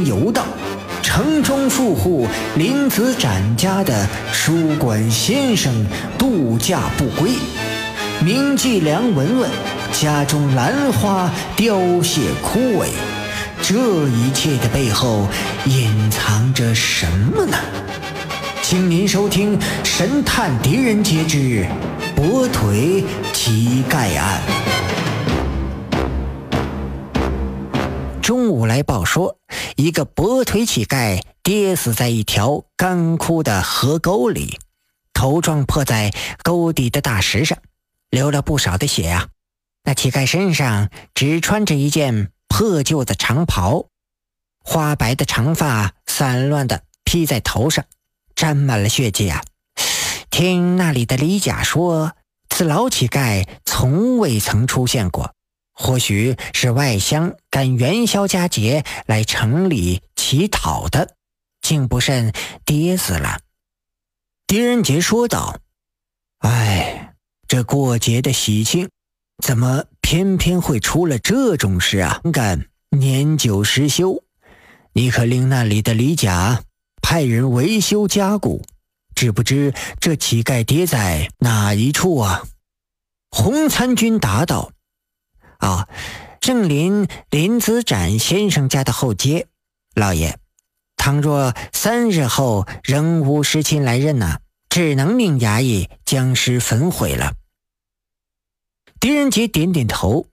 游道，城中富户林子展家的书馆先生度假不归，名妓梁文文家中兰花凋谢枯萎，这一切的背后隐藏着什么呢？请您收听《神探狄仁杰之跛腿乞丐案》。中午来报说，一个跛腿乞丐跌死在一条干枯的河沟里，头撞破在沟底的大石上，流了不少的血啊。那乞丐身上只穿着一件破旧的长袍，花白的长发散乱地披在头上，沾满了血迹啊。听那里的李甲说，此老乞丐从未曾出现过，或许是外乡赶元宵佳节来城里乞讨的，竟不慎跌死了。狄仁杰说道：哎，这过节的喜庆，怎么偏偏会出了这种事啊？干年久失修，你可令那里的李甲派人维修加固，知不知这乞丐跌在哪一处啊？洪参军答道：正临林子展先生家的后街，老爷，倘若3日后仍无尸亲来认啊，只能命衙役将尸焚毁了。狄仁杰点点头，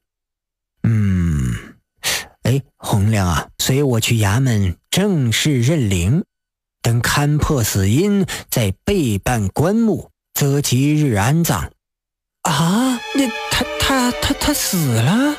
洪亮啊，随我去衙门正式认领，等勘破死因，再备办棺木，择吉日安葬。啊，他死了？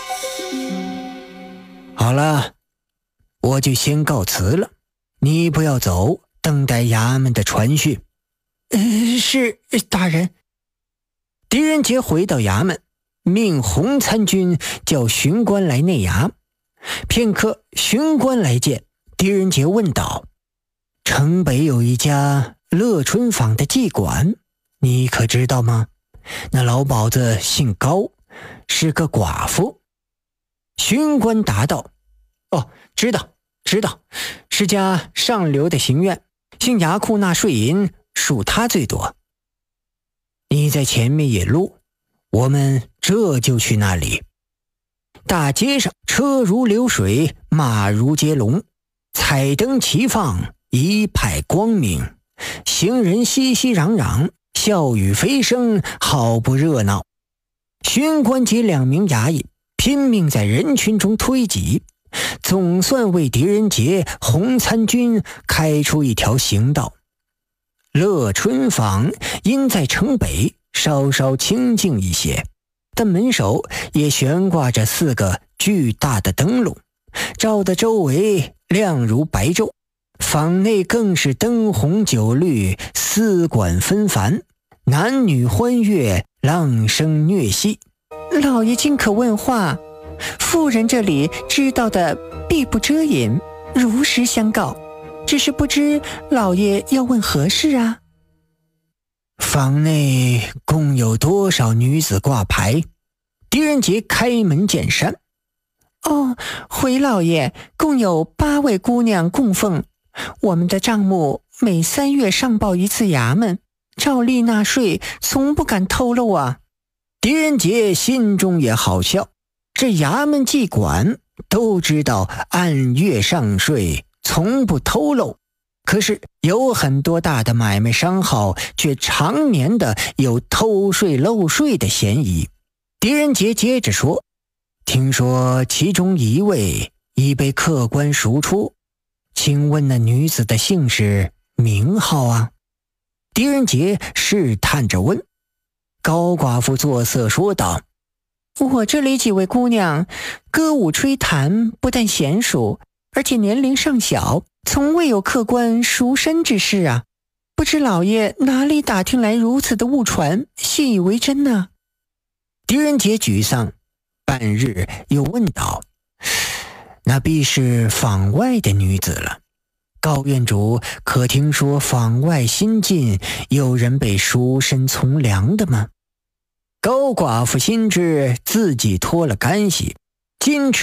好了，我就先告辞了，你不要走，等待衙门的传讯。是大人。狄仁杰回到衙门，命洪参军叫巡官来内衙。片刻，巡官来见，狄仁杰问道：城北有一家乐春坊的妓馆，你可知道吗？那老鸨子姓高，是个寡妇。巡官答道：知道，是家上流的行院，姓衙库纳税银属他最多。你在前面引路，我们这就去那里。大街上车如流水，马如接龙，彩灯齐放，一派光明，行人熙熙攘攘，笑语飞声，好不热闹。巡官及2名衙役拼命在人群中推挤，总算为狄仁杰、洪参军开出一条行道。乐春坊因在城北，稍稍清静一些，但门首也悬挂着4个巨大的灯笼，照得周围亮如白昼。坊内更是灯红酒绿，丝管纷繁，男女欢悦，浪声虐戏。老爷尽可问话，妇人这里知道的必不遮掩，如实相告，只是不知老爷要问何事啊？坊内共有多少女子挂牌？狄仁杰开门见山。回老爷，共有8位姑娘供奉，我们的账目每3月上报一次衙门，照例纳税，从不敢透露啊。狄仁杰心中也好笑，这衙门妓馆都知道按月上税，从不透露，可是有很多大的买卖商号却常年的有偷税漏税的嫌疑。狄仁杰接着说：听说其中1位已被客官赎出，请问那女子的姓氏名号啊？狄仁杰试探着问。高寡妇作色说道：我这里几位姑娘歌舞吹弹，不但娴熟，而且年龄尚小，从未有客官赎身之事啊，不知老爷哪里打听来如此的误传，信以为真呢？狄仁杰沮丧，半日又问道：那必是坊外的女子了。高院主可听说坊外新近有人被赎身从良的吗？高寡妇心知自己脱了干系，矜持